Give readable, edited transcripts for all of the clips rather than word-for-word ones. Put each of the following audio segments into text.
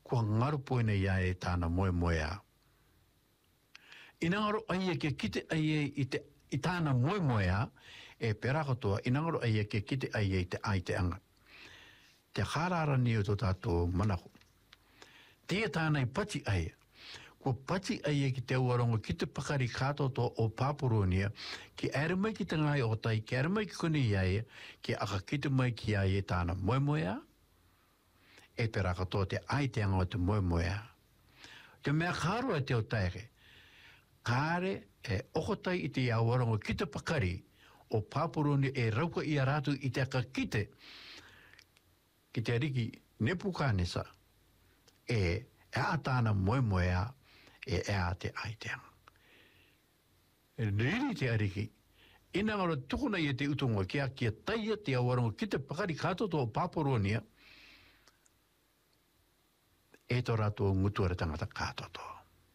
kua ngaru poina ia e tāna moe moea. Inangaro aia ke kite aia i tāna moe moea e perakotoa, inangaro aia ke kite aia i te aiteanga. Te harara ni o tō tātou manako. Tia tāna i pati aia. Kua pati aia ki te uarongo ki te pakari kātoto o Papuronia, ki ere mai ki te ngai o tai, ki ere mai ki kone iaia, ki aka ki te mai ki aia tāna moe moea, e pera katoa te aiteanga o te moe moea. Te mea kāroa te o taere, kāre e okotai i te uarongo ki te pakari o Papuronia e rauka i a rātu i te aka kite, ki te riki nepukānesa, e tāna moe moea, e te aiteanga. E riri te ariki, ina ngaro tukuna i te utunga kia taia te awarongo ki te pakari kātoto o Papuronia, e tō rātou ngutuara tangata kātoto.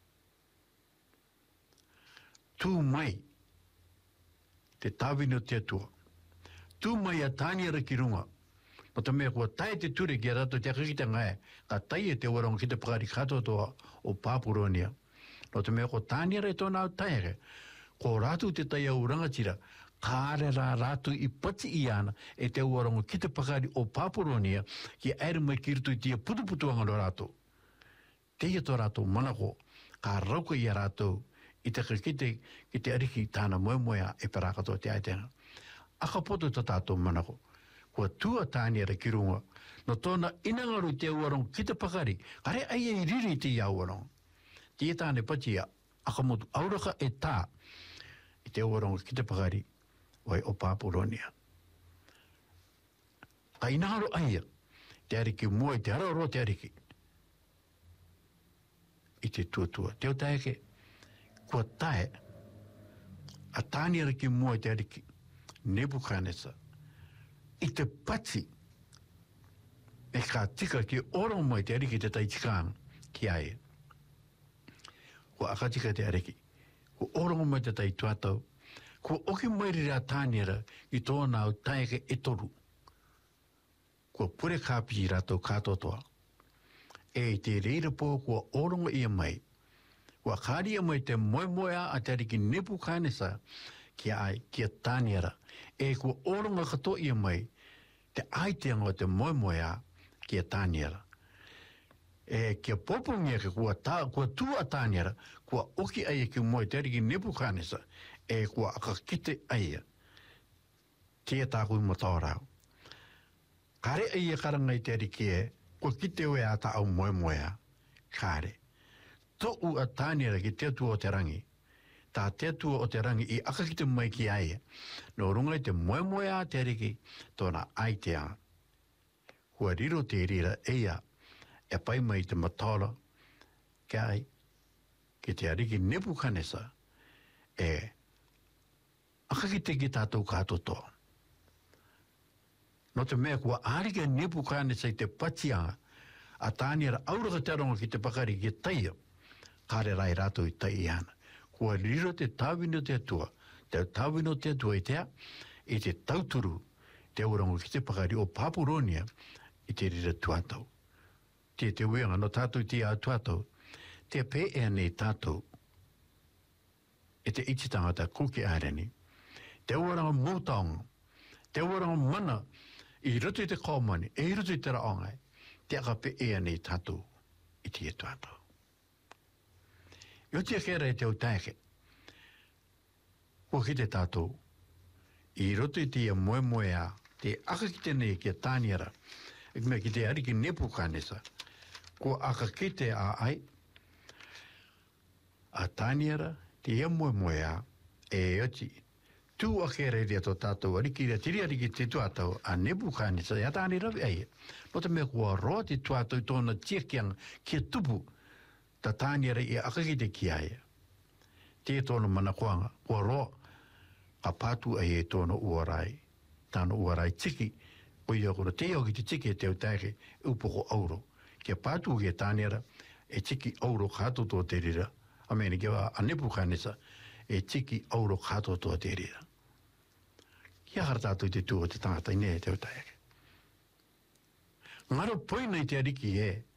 Tū mai, te tāwino te atua. Tū mai a tāniara ki runga, no te mea kua tae te ture ki a rato te akakita ngai, ka tae te warongo ki te pakari kātoto o Papuronia. No te mea kua tāniara e tōna au taere, ko rātu te tae au rangatira, kāre rā rātu i pati i ana e te warongo ki te pakari o Papuronia ki aere mai ki rutu i tia putuputuanga no rātu. Teia tō rātu manako, ka rauka i a rātu i te kakite ki te ariki tāna moe moea e parakato te aitenga. Aka poto tā tātou manako. Kua tua tāniara ki runga, no tōna inangaru te uarong ki te pakari, kare aia i riri te iauarong. Tia tāne patia, akamotu auraka e tā, i te uarong ki te pakari, wai o Papuronia. Ka inangaru aia, te ariki mua i te hararo te ariki. I te tuatua, te o taeke, kua tae, a tāniara ki mua i te ariki, Nebukadnezar, i te pati e ka tika ki oro mai te ariki te taitikanga ki ae. Kua akatika te ariki, kua oro mai te taituatau, kua oki mai rira tāniara i tōna au taeke e toru. Kua pure kāpi i rātou kātotoa. E te reira pō kua oro ia mai, kua kāria mai te moe moea a te ariki Nebukadnezar ki ai, ki a tāniara, e kua oronga kato ia mai, te aiteanga o te moe moea ki a tāniara. E kia popongia ke kua tua a tāniara, kua oki aia ki moe te ariki Nebukadnezar, e kua akakite aia. Tia tākui mataorau. Kare aia karangai te ariki e, kua kite oe a ta au moe moea. Kare. Tōu a tāniara ki te atua o te rangi, tā te atua o te rangi i akakite mai ki aia. No rungai te moe moe a te ariki, tōna aitea. Kua riro te rira eia, e pai mai te mataora, kai, ki te ariki Nebukadnezar, e akakite ki tātou kātoto. No te mea kua ārika Nebukadnezar i te patianga, a tāniara auraka te aronga ki te pakari ki taia, kāre rai rātou i tai ana. Kua riro te tāwino te atua i tea, i te tauturu te urango ki te pakari o Papuronia i te rira tuatau. Te uenga no tātou te a tuatau, te pē ea nei tātou, e te ititanga ta kuki āreni, te urango mūtaonga, te urango mana, i rutu i te kaumani, i rutu i te raongai, te aka pē ea nei tātou i te tuatau. Yo tia kera e te o taeke. Kua ki te tātou. I roto i te moe moea, te aka ki te nei ki a tāniara, e mea ki te ariki Nebukadnezar. Kua aka ki te a ai, a tāniara, te moe moea, e oti. Tū a kera i te tātou, ariki rea tiri ariki te tuatau, a Nebukadnezar, e a tāni rawi ai. No te mea kua roa te tuatau i tōna tiekianga ki a tupu, ta tāniara i akakite ki aia. Te tōna mana koanga, kua roa, ka pātu ai e tōna uarai, tāna uarai tiki, o ia kura te au ki te tiki e te utaike, upoko auro. Kia pātu ki e tāniara, e tiki auro kātoto te rira, a mene kia a Nebukadnezar, e tiki auro kātoto te rira. Kia haratātou te tū o te tangata i ne te utaike. Ngaro poina i te ariki e,